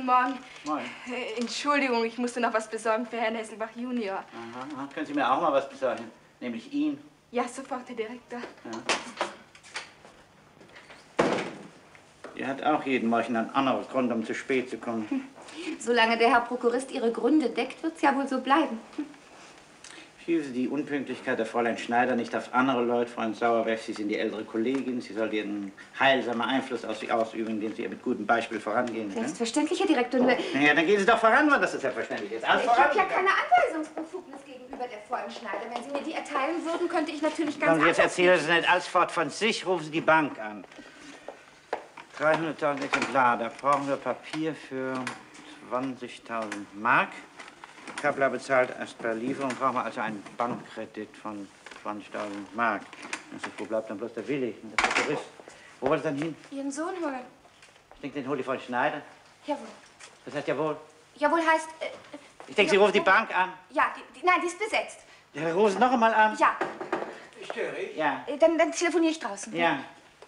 Morgen. Moin. Entschuldigung, ich musste noch was besorgen für Herrn Hesselbach Junior. Aha. Können Sie mir auch mal was besorgen? Nämlich ihn. Ja, sofort, Herr Direktor. Ja. Ihr hat auch jeden Morgen einen anderen Grund, um zu spät zu kommen. Solange der Herr Prokurist Ihre Gründe deckt, wird es ja wohl so bleiben. Schieben Sie die Unpünktlichkeit der Fräulein Schneider nicht auf andere Leute, Fräulein Sauerberg. Sie sind die ältere Kollegin. Sie soll Ihren heilsamen Einfluss auf Sie ausüben, indem Sie ihr mit gutem Beispiel vorangehen. Selbstverständlich, Herr Direktor, nur... Ja, dann gehen Sie doch voran, weil das ist selbstverständlich jetzt. Alles ich habe ja keine Anweisungsbefugnis gegenüber der Fräulein Schneider. Wenn Sie mir die erteilen würden, könnte ich natürlich ganz Jetzt erzählen Sie nicht alles fort von sich. Rufen Sie die Bank an. 300.000 Exemplare. Da brauchen wir Papier für 20.000 Mark. Kappler bezahlt erst bei Lieferung, brauchen wir also einen Bankkredit von 20.000 Mark. Also, wo bleibt dann bloß der Willi, der Prokurist? Wo wollt ihr dann hin? Ihren Sohn holen. Ich denke, den holt die Frau Schneider. Jawohl. Das heißt jawohl. Jawohl heißt... Ich denke, Sie rufen die Bank an. Ja, nein, die ist besetzt. Ja, rufen Sie noch einmal an. Ja. Störe ich? Ja. Dann telefoniere ich draußen. Ja.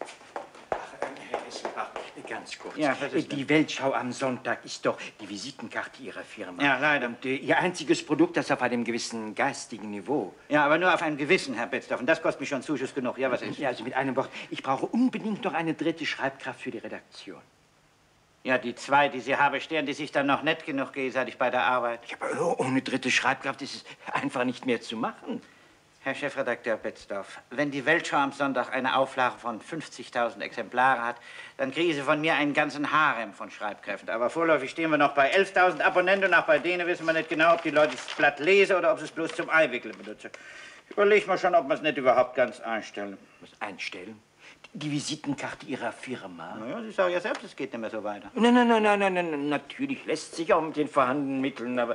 Herr Hesselbach, ganz kurz. Ja, was ist die Weltschau am Sonntag ist doch die Visitenkarte Ihrer Firma. Ja, leider. Und Ihr einziges Produkt, das auf einem gewissen geistigen Niveau. Ja, aber nur auf einem gewissen, Herr Betzdorf. Und das kostet mich schon Zuschuss genug. Ja, was ist? Ja, also mit einem Wort, ich brauche unbedingt noch eine dritte Schreibkraft für die Redaktion. Ja, die zwei, die Sie haben, stehen, die sich dann noch nett genug gegenseitig bei der Arbeit. Ja, aber ohne dritte Schreibkraft ist es einfach nicht mehr zu machen. Herr Chefredakteur Betzdorf, wenn die Weltschau am Sonntag eine Auflage von 50.000 Exemplare hat, dann kriegen Sie von mir einen ganzen Harem von Schreibkräften. Aber vorläufig stehen wir noch bei 11.000 Abonnenten und auch bei denen wissen wir nicht genau, ob die Leute das Blatt lesen oder ob sie es bloß zum Eiwickeln benutzen. Überlegen wir schon, ob wir es nicht überhaupt ganz einstellen. Was einstellen? Die Visitenkarte Ihrer Firma? Naja, Sie sagen ja selbst, es geht nicht mehr so weiter. Nein, natürlich lässt sich auch mit den vorhandenen Mitteln, aber...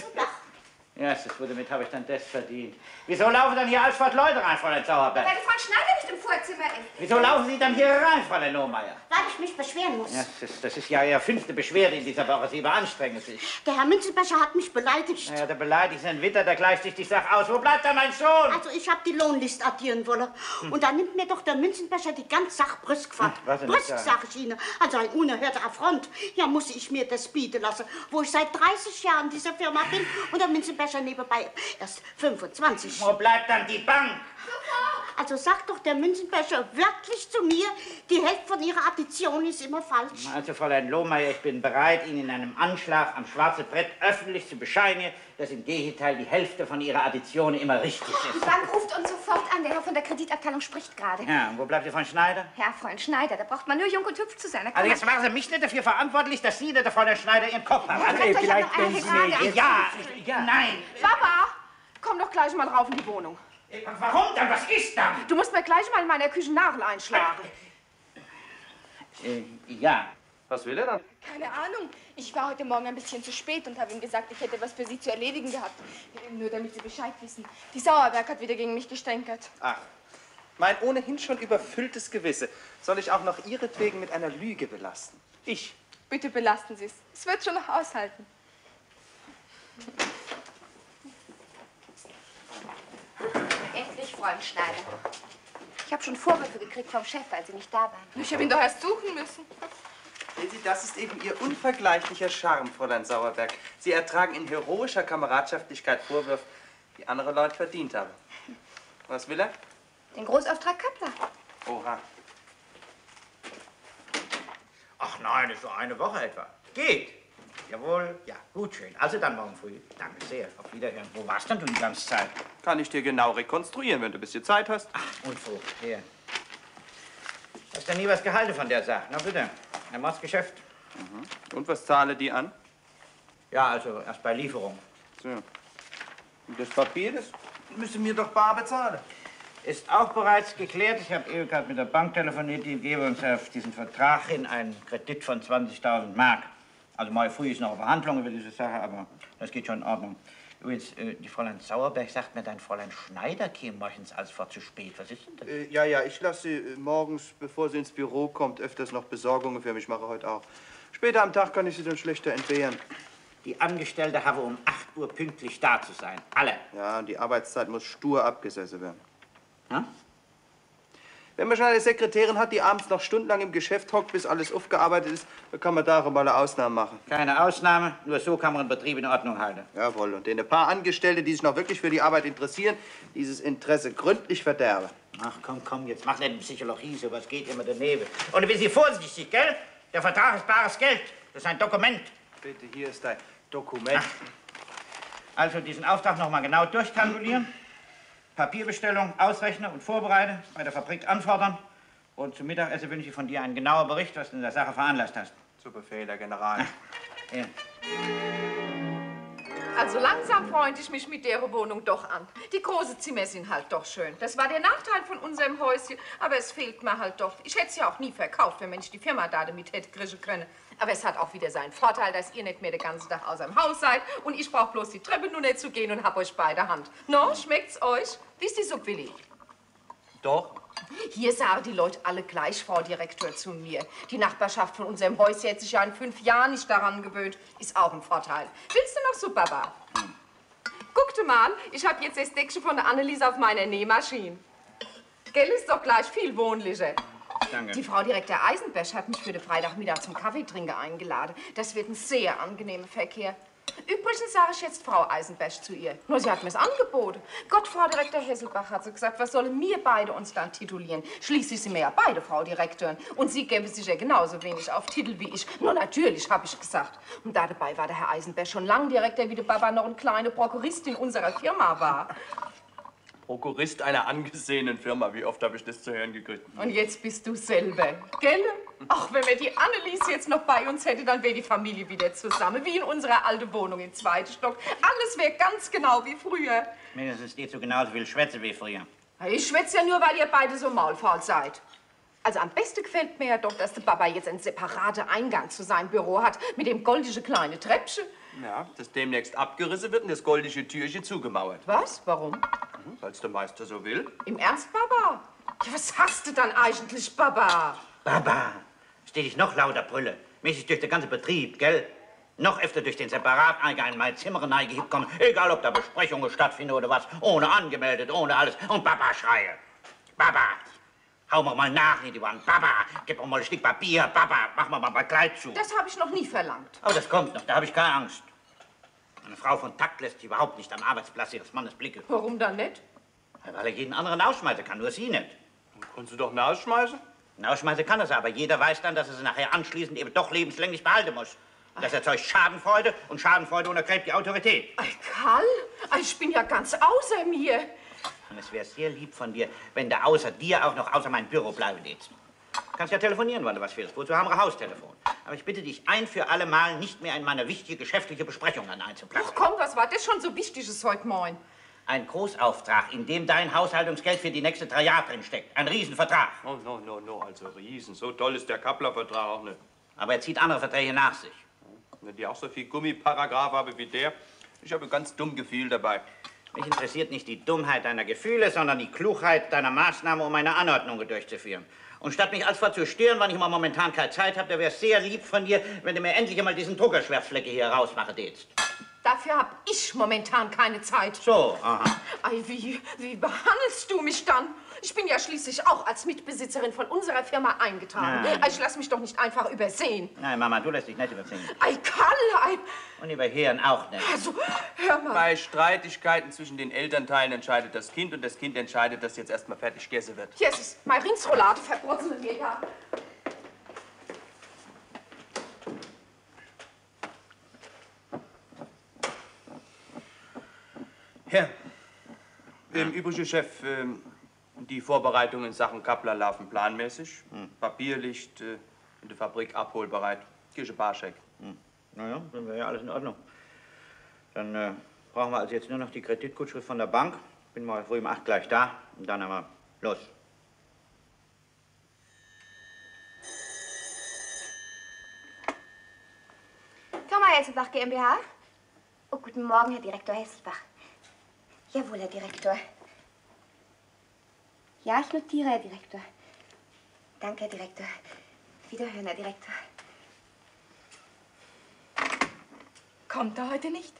Ja, damit habe ich dann das verdient. Wieso laufen dann hier alsfort Leute rein, Fräulein Sauerberg? Weil die Frau Schneider nicht im Vorzimmer ist. Wieso laufen Sie dann hier rein, Fräulein Lohmeier? Weil ich mich beschweren muss. Ja, das ist ja Ihre 5. Beschwerde in dieser Woche. Sie überanstrengen sich. Der Herr Münzenbecher hat mich beleidigt. Ja, der beleidigt ist ein Witter, der gleicht sich die Sache aus. Wo bleibt da mein Sohn? Also ich habe die Lohnlist addieren wollen. Und dann nimmt mir doch der Münzenbecher die ganze Sache brüsk fort. Was denn Brüsk, das? sag ich Ihnen. Also ein unerhörter Affront. Ja, muss ich mir das bieten lassen, wo ich seit 30 Jahren in dieser Firma bin und der Münzenbecher nebenbei erst 25. Wo bleibt dann die Bank? Also sagt doch der Münzenbecher wirklich zu mir, die Hälfte von Ihrer Addition ist immer falsch. Also, Fräulein Lohmeier, ich bin bereit, Ihnen in einem Anschlag am schwarzen Brett öffentlich zu bescheinigen, dass im Gegenteil die Hälfte von Ihrer Addition immer richtig Die ist. Bank ruft uns sofort an. Der Herr von der Kreditabteilung spricht gerade. Ja, und wo bleibt die Frau Schneider? Herr Freund Schneider, da braucht man nur jung und hübsch zu sein. Da kann Also jetzt machen Sie mich nicht dafür verantwortlich, dass Sie, der Fräulein Schneider, Ihren Kopf haben. Also, vielleicht, wenn Sie mir... Ja, nein. Papa, komm doch gleich mal rauf in die Wohnung. Warum dann? Was ist dann? Du musst mir gleich mal in meiner Küche Nagel einschlagen. Ja. Was will er dann? Keine Ahnung. Ich war heute Morgen ein bisschen zu spät und habe ihm gesagt, ich hätte was für Sie zu erledigen gehabt. Nur damit Sie Bescheid wissen. Die Sauerberg hat wieder gegen mich gestänkert. Ach, mein ohnehin schon überfülltes Gewissen soll ich auch noch ihretwegen mit einer Lüge belasten. Ich. Bitte belasten Sie es. Es wird schon noch aushalten. Endlich, Freund Schneider. Ich habe schon Vorwürfe gekriegt vom Chef, als Sie nicht da waren. Ich habe ihn doch erst suchen müssen. Sehen Sie, das ist eben Ihr unvergleichlicher Charme, Fräulein Sauerberg. Sie ertragen in heroischer Kameradschaftlichkeit Vorwürfe, die andere Leute verdient haben. Was will er? Den Großauftrag Kappler. Oha. Ach nein, das ist so eine Woche etwa. Geht. Jawohl, ja, gut, schön. Also dann morgen früh. Danke sehr. Auf Wiederhören. Wo warst denn du die ganze Zeit? Kann ich dir genau rekonstruieren, wenn du ein bisschen Zeit hast. Ach, Unfug. Hier. Hast du nie was gehalten von der Sache? Na bitte. Ein Mordsgeschäft. Und was zahle die an? Ja, also erst bei Lieferung. So. Und das Papier, das müssen mir doch bar bezahlen. Ist auch bereits geklärt. Ich habe eben gerade mit der Bank telefoniert. Die geben uns auf diesen Vertrag hin einen Kredit von 20.000 Mark. Also morgen früh ist noch eine Verhandlung über diese Sache, aber das geht schon in Ordnung. Übrigens, die Fräulein Sauerberg sagt mir, dein Fräulein Schneider käme morgens als vor zu spät. Was ist denn das? Ja, ich lasse sie morgens, bevor sie ins Büro kommt, öfters noch Besorgungen für mich. Ich mache heute auch. Später am Tag kann ich sie dann schlechter entbehren. Die Angestellte habe um 8 Uhr pünktlich da zu sein. Alle. Ja, die Arbeitszeit muss stur abgesessen werden. Ja? Wenn man schon eine Sekretärin hat, die abends noch stundenlang im Geschäft hockt, bis alles aufgearbeitet ist, dann kann man darüber mal eine Ausnahme machen. Keine Ausnahme, nur so kann man einen Betrieb in Ordnung halten. Jawohl, und den ein paar Angestellte, die sich noch wirklich für die Arbeit interessieren, dieses Interesse gründlich verderben. Ach, komm, jetzt mach nicht Psychologie, sowas geht immer daneben. Und wir sind vorsichtig, gell? Der Vertrag ist bares Geld. Das ist ein Dokument. Bitte, hier ist dein Dokument. Also diesen Auftrag noch mal genau durchkalkulieren. Papierbestellung ausrechnen und vorbereiten, bei der Fabrik anfordern. Und zum Mittagessen wünsche ich von dir einen genauen Bericht, was du in der Sache veranlasst hast. Zu Befehl, Herr General. Ja. Also langsam freunde ich mich mit der Wohnung doch an. Die großen Zimmer sind halt doch schön. Das war der Nachteil von unserem Häuschen, aber es fehlt mir halt doch. Ich hätte es ja auch nie verkauft, wenn ich die Firma da damit hätte kriegen können. Aber es hat auch wieder seinen Vorteil, dass ihr nicht mehr den ganzen Tag aus dem Haus seid und ich brauche bloß die Treppe nur nicht zu gehen und hab euch bei der Hand. No, schmeckt's euch? Wisst ihr so billig? Doch. Hier sagen die Leute alle gleich, Frau Direktor, zu mir. Die Nachbarschaft von unserem Häuschen hat sich ja in 5 Jahren nicht daran gewöhnt. Ist auch ein Vorteil. Willst du noch so, Baba? Guck dir mal an, ich habe jetzt das Deckchen von der Anneliese auf meiner Nähmaschine. Gell, ist doch gleich viel wohnlicher. Danke. Die Frau Direktor Eisenberg hat mich für den Freitagmittag zum Kaffeetrinken eingeladen. Das wird ein sehr angenehmer Verkehr. Übrigens sage ich jetzt Frau Eisenberg zu ihr. Nur sie hat mir's angeboten. Gott, Frau Direktor Hesselbach hat so gesagt, was sollen wir beide uns dann titulieren? Schließlich sind wir ja beide Frau Direktoren. Und sie gäbe sich ja genauso wenig auf Titel wie ich. Nur natürlich, habe ich gesagt. Und da dabei war der Herr Eisenberg schon lang Direktor, wie der Baba noch ein kleiner Prokurist in unserer Firma war. Prokurist einer angesehenen Firma. Wie oft habe ich das zu hören gekriegt? Und jetzt bist du selber, gell? Ach, wenn wir die Anneliese jetzt noch bei uns hätte, dann wäre die Familie wieder zusammen, wie in unserer alten Wohnung im 2. Stock. Alles wäre ganz genau wie früher. Mindestens die so genauso viel schwätze wie früher. Ich schwätze ja nur, weil ihr beide so maulfaul seid. Also am besten gefällt mir ja doch, dass der Papa jetzt einen separaten Eingang zu seinem Büro hat, mit dem goldigen kleinen Treppchen. Ja, das demnächst abgerissen wird und das goldische Türchen zugemauert. Was? Warum? Weil es der Meister so will. Im Ernst, Baba? Ja, was hast du dann eigentlich, Baba? Baba, steh dich noch lauter brülle. Mäßig durch den ganzen Betrieb, gell? Noch öfter durch den Separateingang in mein Zimmer reingekommen, egal ob da Besprechungen stattfinden oder was, ohne angemeldet, ohne alles. Und Baba schreie. Baba, hau mir mal nach in die Wand. Baba, gib mir mal ein Stück Papier. Baba, mach mir mal mein Kleid zu. Das habe ich noch nie verlangt. Aber das kommt noch, da habe ich keine Angst. Eine Frau von Takt lässt sich überhaupt nicht am Arbeitsplatz ihres Mannes blicken. Warum dann nicht? Weil er jeden anderen ausschmeißen kann, nur sie nicht. Kannst du doch rausschmeißen? Ausschmeißen kann er es, aber jeder weiß dann, dass er sie nachher anschließend eben doch lebenslänglich behalten muss. Das erzeugt Schadenfreude und Schadenfreude untergräbt die Autorität. Ei, Karl, ich bin ja ganz außer mir. Und es wäre sehr lieb von dir, wenn du außer dir auch noch außer mein Büro bleiben willst. Du kannst ja telefonieren, wenn du was willst. Wozu haben wir Haustelefon? Aber ich bitte dich ein für alle Mal nicht mehr in meine wichtige geschäftliche Besprechung einzuplatzen. Ach komm, was war das schon so Wichtiges heute Morgen? Ein Großauftrag, in dem dein Haushaltungsgeld für die nächsten 3 Jahre drin steckt. Ein Riesenvertrag. Oh, no, also Riesen. So toll ist der Kappler-Vertrag auch nicht. Aber er zieht andere Verträge nach sich. Wenn die auch so viel Gummiparagraph habe wie der, ich habe ein ganz dumm Gefühl dabei. Mich interessiert nicht die Dummheit deiner Gefühle, sondern die Klugheit deiner Maßnahme, um eine Anordnung durchzuführen. Und statt mich alsfort zu stören, wann ich mal momentan keine Zeit habe, da wäre es sehr lieb von dir, wenn du mir endlich einmal diesen Druckerschwärzflecke hier rausmachen tätst. Dafür hab ich momentan keine Zeit. So, aha. Ei, wie behandelst du mich dann? Ich bin ja schließlich auch als Mitbesitzerin von unserer Firma eingetragen. Nein. Ich lass mich doch nicht einfach übersehen. Nein, Mama, du lässt dich nicht übersehen. Ei, Karl, ei. Und überhören auch nicht. Also, hör mal. Bei Streitigkeiten zwischen den Elternteilen entscheidet das Kind und das Kind entscheidet, dass jetzt erstmal fertig gegessen wird. Hier ist es. Meine Rindsroulade verbrutzeln wir ja. Ja. Im Übrigen, Chef, die Vorbereitungen in Sachen Kappler laufen planmäßig. Papier liegt in der Fabrik abholbereit. Kirche Barscheck. Naja, dann wäre ja alles in Ordnung. Dann brauchen wir also jetzt nur noch die Kreditgutschrift von der Bank. Bin mal früh um 8 gleich da und dann haben wir los. Firma Hesselbach GmbH. Oh, guten Morgen, Herr Direktor Hesselbach. Jawohl, Herr Direktor. Ja, ich notiere, Herr Direktor. Danke, Herr Direktor. Wiederhören, Herr Direktor. Kommt er heute nicht?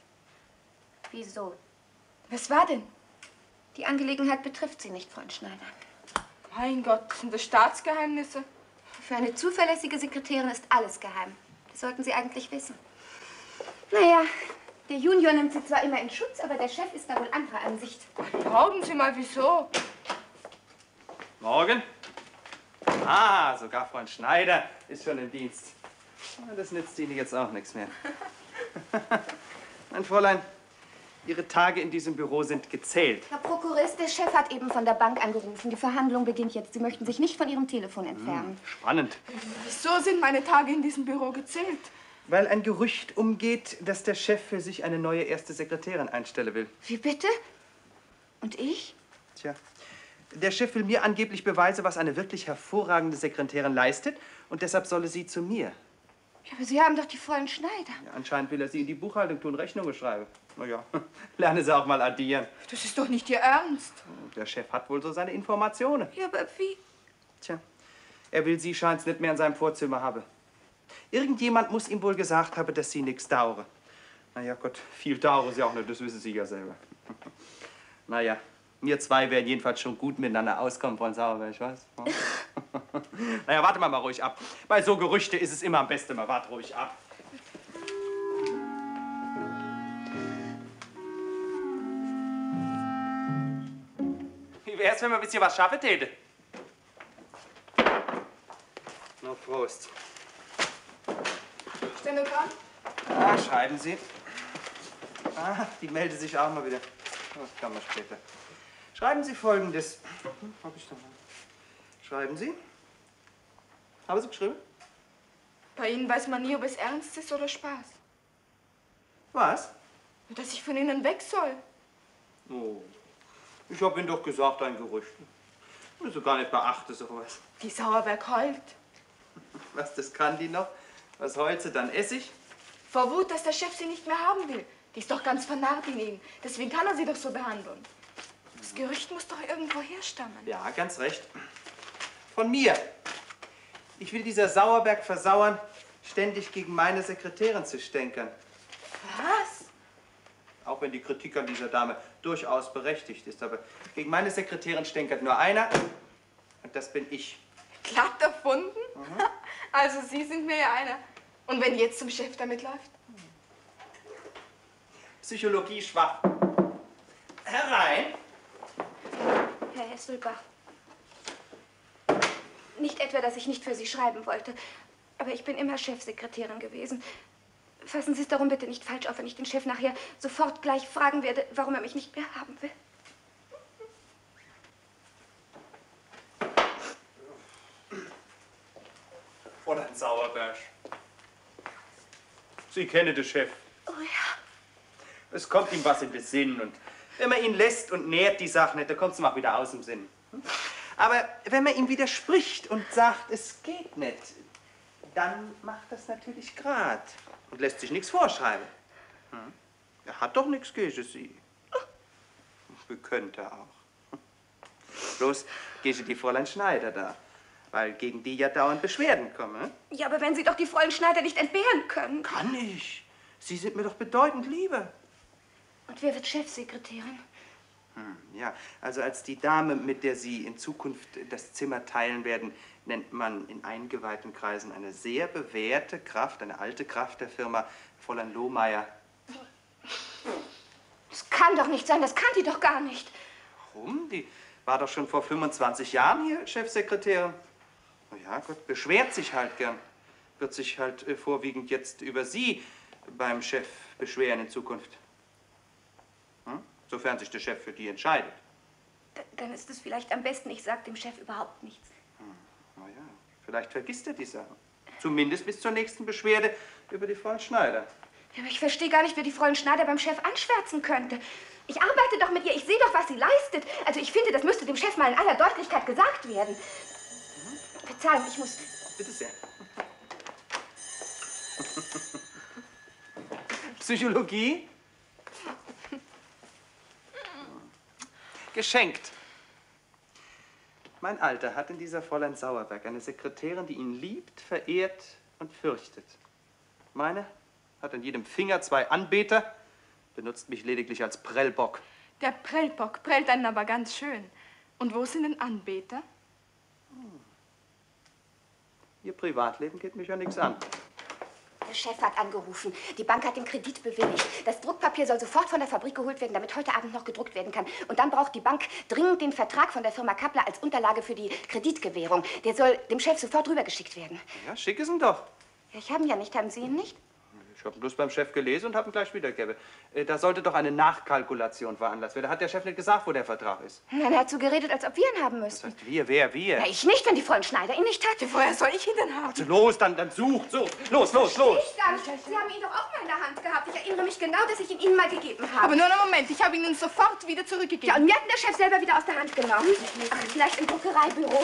Wieso? Was war denn? Die Angelegenheit betrifft Sie nicht, Freund Schneider. Mein Gott, sind das Staatsgeheimnisse? Für eine zuverlässige Sekretärin ist alles geheim. Das sollten Sie eigentlich wissen. Naja, der Junior nimmt sie zwar immer in Schutz, aber der Chef ist da wohl anderer Ansicht. Glauben Sie mal, wieso? Morgen? Ah, sogar Freund Schneider ist schon im Dienst. Das nützt Ihnen jetzt auch nichts mehr. Mein Fräulein, Ihre Tage in diesem Büro sind gezählt. Herr Prokurist, der Chef hat eben von der Bank angerufen. Die Verhandlung beginnt jetzt. Sie möchten sich nicht von Ihrem Telefon entfernen. Spannend. Wieso sind meine Tage in diesem Büro gezählt? Weil ein Gerücht umgeht, dass der Chef für sich eine neue erste Sekretärin einstellen will. Wie bitte? Und ich? Tja, der Chef will mir angeblich beweisen, was eine wirklich hervorragende Sekretärin leistet. Und deshalb solle sie zu mir. Ja, aber Sie haben doch die vollen Schneider. Ja, anscheinend will er sie in die Buchhaltung tun, Rechnungen schreiben. Na ja, lernen Sie auch mal addieren. Das ist doch nicht Ihr Ernst. Der Chef hat wohl so seine Informationen. Ja, aber wie? Tja, er will sie scheint's nicht mehr in seinem Vorzimmer haben. Irgendjemand muss ihm wohl gesagt haben, dass sie nichts dauere. Na ja, Gott, viel dauere sie auch nicht, das wissen Sie ja selber. Na ja, wir zwei werden jedenfalls schon gut miteinander auskommen, Frau Sauerberg, ich weiß. Na ja, warte mal ruhig ab. Bei so Gerüchte ist es immer am besten, man wart ruhig ab. Wie wär's, wenn wir ein bisschen was schaffen täte? Na, Prost. Stenogramm? Ah, schreiben Sie. Ah, die meldet sich auch mal wieder. Das kann man später. Schreiben Sie Folgendes. Hab ich doch mal. Schreiben Sie. Haben Sie geschrieben? Bei Ihnen weiß man nie, ob es ernst ist oder Spaß. Was? Dass ich von Ihnen weg soll. Oh, ich habe Ihnen doch gesagt, ein Gerücht. Ich will gar nicht beachten, sowas. Die Sauerberg heult. Was, das kann die noch? Was heult sie dann? Essig? Vor Wut, dass der Chef sie nicht mehr haben will. Die ist doch ganz vernarrt in ihn. Deswegen kann er sie doch so behandeln. Das Gerücht muss doch irgendwo herstammen. Ja, ganz recht. Von mir. Ich will dieser Sauerberg versauern, ständig gegen meine Sekretärin zu stänkern. Was? Auch wenn die Kritik an dieser Dame durchaus berechtigt ist. Aber gegen meine Sekretärin stänkert nur einer. Und das bin ich. Glatt erfunden? Also Sie sind mir ja einer. Und wenn jetzt zum Chef damit läuft? Psychologie schwach. Herein. Herr Hesselbach. Nicht etwa, dass ich nicht für Sie schreiben wollte, aber ich bin immer Chefsekretärin gewesen. Fassen Sie es darum bitte nicht falsch auf, wenn ich den Chef nachher sofort gleich fragen werde, warum er mich nicht mehr haben will. Fräulein Sauerberg. Sie kennen den Chef. Oh ja. Es kommt ihm was in den Sinn. Und wenn man ihn lässt und nährt die Sache nicht, dann kommt es ihm auch wieder aus dem Sinn. Aber wenn man ihm widerspricht und sagt, es geht nicht, dann macht das natürlich grad und lässt sich nichts vorschreiben. Er hat doch nichts gegen Sie. Wie könnte er auch. Bloß gegen die Fräulein Schneider da. Weil gegen die ja dauernd Beschwerden kommen. Ja, aber wenn Sie doch die vollen Schneider nicht entbehren können. Kann ich. Sie sind mir doch bedeutend lieber. Und wer wird Chefsekretärin? Ja, also als die Dame, mit der Sie in Zukunft das Zimmer teilen werden, nennt man in eingeweihten Kreisen eine sehr bewährte Kraft, eine alte Kraft der Firma, Fräulein Lohmeier. Das kann doch nicht sein, das kann die doch gar nicht. Warum? Die war doch schon vor 25 Jahren hier Chefsekretärin. Na ja, Gott, beschwert sich halt gern. Wird sich halt vorwiegend jetzt über Sie beim Chef beschweren in Zukunft. Sofern sich der Chef für die entscheidet. Dann ist es vielleicht am besten, ich sage dem Chef überhaupt nichts. Na ja, vielleicht vergisst er die Sache. Zumindest bis zur nächsten Beschwerde über die Frau Schneider. Ja, aber ich verstehe gar nicht, wer die Fräulein Schneider beim Chef anschwärzen könnte. Ich arbeite doch mit ihr, ich sehe doch, was sie leistet. Also ich finde, das müsste dem Chef mal in aller Deutlichkeit gesagt werden. Verzeihung, ich muss... Bitte sehr. Psychologie? Geschenkt. Mein Alter hat in dieser Fräulein Sauerberg eine Sekretärin, die ihn liebt, verehrt und fürchtet. Meine hat an jedem Finger 2 Anbeter, benutzt mich lediglich als Prellbock. Der Prellbock prellt einen aber ganz schön. Und wo sind denn Anbeter? Ihr Privatleben geht mich ja nichts an. Der Chef hat angerufen. Die Bank hat den Kredit bewilligt. Das Druckpapier soll sofort von der Fabrik geholt werden, damit heute Abend noch gedruckt werden kann. Und dann braucht die Bank dringend den Vertrag von der Firma Kappler als Unterlage für die Kreditgewährung. Der soll dem Chef sofort rübergeschickt werden. Ja, schick es ihm doch. Ja, ich habe ihn ja nicht. Haben Sie ihn nicht? Ich habe bloß beim Chef gelesen und habe ihn gleich wiedergegeben. Da sollte doch eine Nachkalkulation veranlasst werden. Da hat der Chef nicht gesagt, wo der Vertrag ist. Nein, er hat so geredet, als ob wir ihn haben Das müssten. heißt, wir. Na, ich nicht, wenn die Fräulein Schneider ihn nicht hat. Woher soll ich ihn denn haben? Also los, dann such. Los. Ich gar nicht. Sie haben ihn doch auch mal in der Hand gehabt. Ich erinnere mich genau, dass ich ihn Ihnen mal gegeben habe. Aber nur einen Moment, ich habe ihn sofort wieder zurückgegeben. Ja, und mir hat ihn der Chef selber wieder aus der Hand genommen. Ach, vielleicht im Druckereibüro.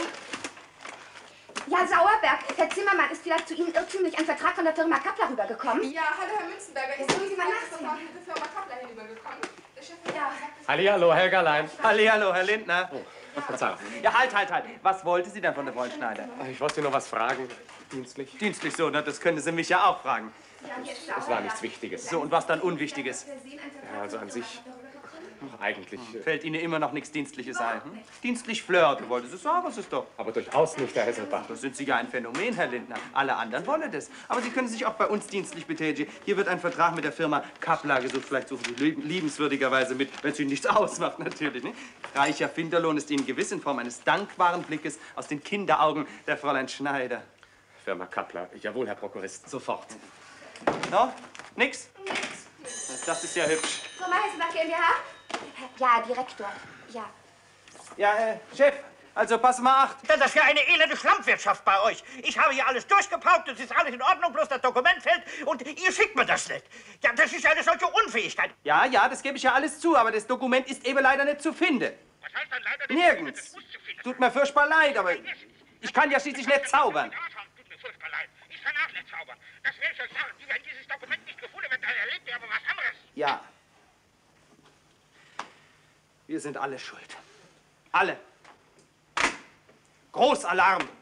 Ja, Sauerberg, Herr Zimmermann ist vielleicht zu Ihnen irrtümlich ein Vertrag von der Firma Kappler rübergekommen. Ja, hallo Herr Münzenberger. Jetzt müssen Sie mal nachsehen. sofort mit der Firma Kappler hinübergekommen. Der Chef hat Ja. gesagt, dass Hallihallo, Helgerlein. Hallihallo, Herr Lindner. Verzeihung. Ja, halt. Was wollte sie denn von der Fräulein Schneider? Ich wollte noch was fragen. Dienstlich? Dienstlich so, na, das können Sie mich ja auch fragen. Es war nichts Wichtiges. So, und was dann Unwichtiges? Ja, also an sich. Eigentlich. Fällt Ihnen immer noch nichts Dienstliches ein? Hm? Dienstlich flirten, wollte Sie sagen, es ist doch. Aber durchaus nicht, Herr Hesselbach. Da sind Sie ja ein Phänomen, Herr Lindner. Alle anderen wollen das. Aber Sie können sich auch bei uns dienstlich betätigen. Hier wird ein Vertrag mit der Firma Kappler gesucht. Vielleicht suchen Sie liebenswürdigerweise mit, wenn es Ihnen nichts ausmacht, natürlich. Ne? Reicher Finderlohn ist Ihnen gewiss in Form eines dankbaren Blickes aus den Kinderaugen der Fräulein Schneider. Firma Kappler. Jawohl, Herr Prokurist. Sofort. No? Nix? Das ist ja hübsch. Firma Hesselbach GmbH? Ja, Direktor. Ja. Ja, Chef, also pass mal acht. Das ist ja eine elende Schlammwirtschaft bei euch. Ich habe hier alles durchgepaukt, es ist alles in Ordnung, bloß das Dokument fällt und ihr schickt mir das nicht. Ja, das ist ja eine solche Unfähigkeit. Ja, das gebe ich ja alles zu, aber das Dokument ist eben leider nicht zu finden. Was heißt dann leider nicht? Nirgends. Das muss zu finden Tut mir furchtbar leid, aber ich kann ja schließlich nicht zaubern. Tut mir furchtbar leid. Ich kann auch nicht zaubern. Das will ich euch sagen. Wenn dieses Dokument nicht gefunden wird, dann erlebt ihr aber was anderes. Ja. Wir sind alle schuld. Alle. Großalarm.